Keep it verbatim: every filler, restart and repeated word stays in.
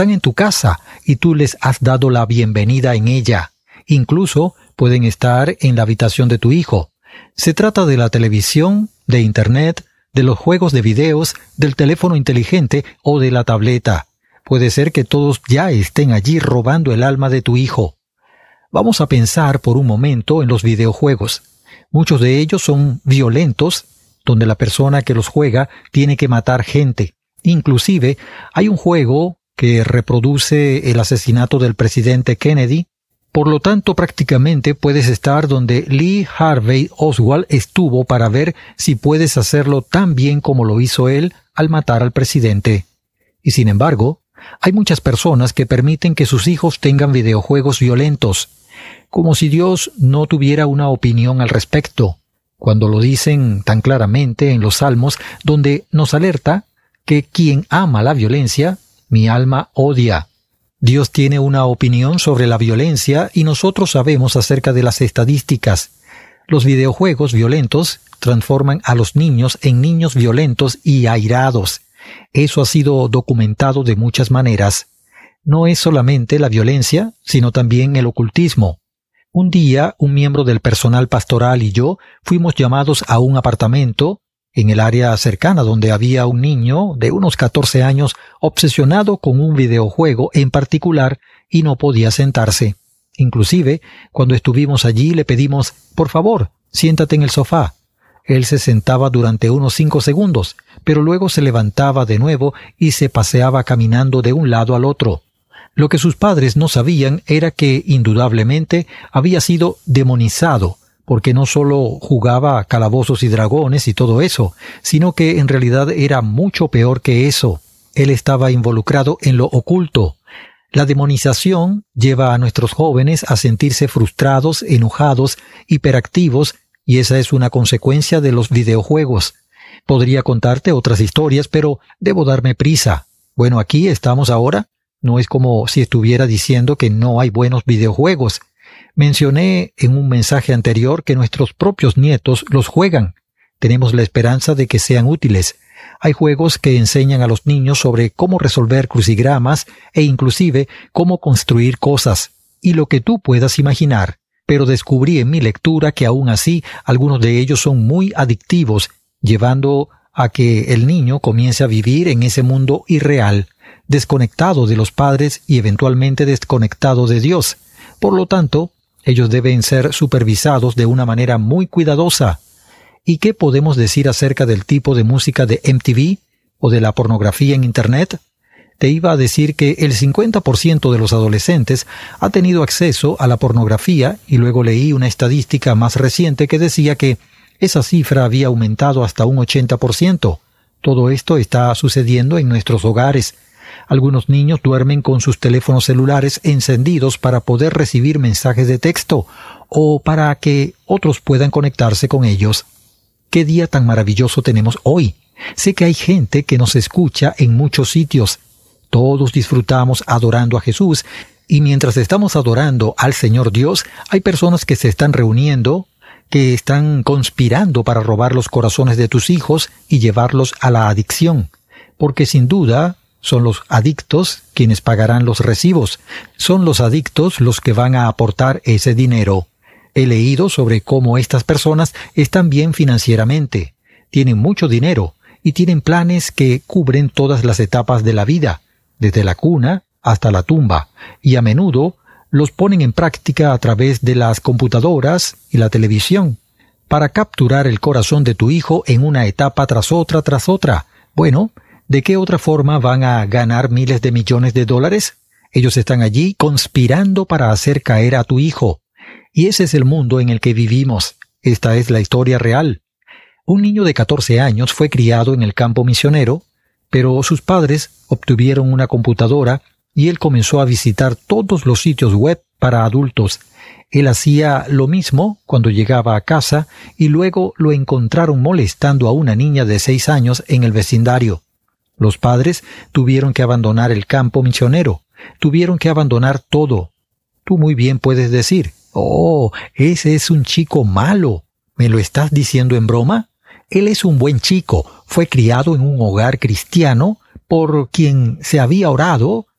están en tu casa y tú les has dado la bienvenida en ella. Incluso pueden estar en la habitación de tu hijo. Se trata de la televisión, de Internet, de los juegos de videos, del teléfono inteligente o de la tableta. Puede ser que todos ya estén allí robando el alma de tu hijo. Vamos a pensar por un momento en los videojuegos. Muchos de ellos son violentos, donde la persona que los juega tiene que matar gente. Inclusive, hay un juego que reproduce el asesinato del presidente Kennedy. Por lo tanto, prácticamente puedes estar donde Lee Harvey Oswald estuvo para ver si puedes hacerlo tan bien como lo hizo él al matar al presidente. Y sin embargo, hay muchas personas que permiten que sus hijos tengan videojuegos violentos, como si Dios no tuviera una opinión al respecto, cuando lo dicen tan claramente en los Salmos, donde nos alerta que quien ama la violencia, mi alma odia. Dios tiene una opinión sobre la violencia y nosotros sabemos acerca de las estadísticas. Los videojuegos violentos transforman a los niños en niños violentos y airados. Eso ha sido documentado de muchas maneras. No es solamente la violencia, sino también el ocultismo. Un día, un miembro del personal pastoral y yo fuimos llamados a un apartamento en el área cercana donde había un niño de unos catorce años obsesionado con un videojuego en particular y no podía sentarse. Inclusive, cuando estuvimos allí le pedimos, por favor, siéntate en el sofá. Él se sentaba durante unos cinco segundos, pero luego se levantaba de nuevo y se paseaba caminando de un lado al otro. Lo que sus padres no sabían era que, indudablemente, había sido demonizado, porque no solo jugaba a calabozos y dragones y todo eso, sino que en realidad era mucho peor que eso. Él estaba involucrado en lo oculto. La demonización lleva a nuestros jóvenes a sentirse frustrados, enojados, hiperactivos, y esa es una consecuencia de los videojuegos. Podría contarte otras historias, pero debo darme prisa. Bueno, aquí estamos ahora. No es como si estuviera diciendo que no hay buenos videojuegos. Mencioné en un mensaje anterior que nuestros propios nietos los juegan. Tenemos la esperanza de que sean útiles. Hay juegos que enseñan a los niños sobre cómo resolver crucigramas e inclusive cómo construir cosas, y lo que tú puedas imaginar. Pero descubrí en mi lectura que aún así algunos de ellos son muy adictivos, llevando a que el niño comience a vivir en ese mundo irreal, desconectado de los padres y eventualmente desconectado de Dios. Por lo tanto, ellos deben ser supervisados de una manera muy cuidadosa. ¿Y qué podemos decir acerca del tipo de música de M T V o de la pornografía en Internet? Te iba a decir que el cincuenta por ciento de los adolescentes ha tenido acceso a la pornografía y luego leí una estadística más reciente que decía que esa cifra había aumentado hasta un ochenta por ciento. Todo esto está sucediendo en nuestros hogares. Algunos niños duermen con sus teléfonos celulares encendidos para poder recibir mensajes de texto o para que otros puedan conectarse con ellos. ¡Qué día tan maravilloso tenemos hoy! Sé que hay gente que nos escucha en muchos sitios. Todos disfrutamos adorando a Jesús, y mientras estamos adorando al Señor Dios, hay personas que se están reuniendo, que están conspirando para robar los corazones de tus hijos y llevarlos a la adicción, porque sin duda son los adictos quienes pagarán los recibos. Son los adictos los que van a aportar ese dinero. He leído sobre cómo estas personas están bien financieramente, tienen mucho dinero y tienen planes que cubren todas las etapas de la vida, desde la cuna hasta la tumba, y a menudo los ponen en práctica a través de las computadoras y la televisión, para capturar el corazón de tu hijo en una etapa tras otra tras otra. Bueno, ¿de qué otra forma van a ganar miles de millones de dólares? Ellos están allí conspirando para hacer caer a tu hijo. Y ese es el mundo en el que vivimos. Esta es la historia real. Un niño de catorce años fue criado en el campo misionero, pero sus padres obtuvieron una computadora y él comenzó a visitar todos los sitios web para adultos. Él hacía lo mismo cuando llegaba a casa y luego lo encontraron molestando a una niña de seis años en el vecindario. Los padres tuvieron que abandonar el campo misionero, tuvieron que abandonar todo. Tú muy bien puedes decir, «Oh, ese es un chico malo. ¿Me lo estás diciendo en broma? Él es un buen chico, fue criado en un hogar cristiano por quien se había orado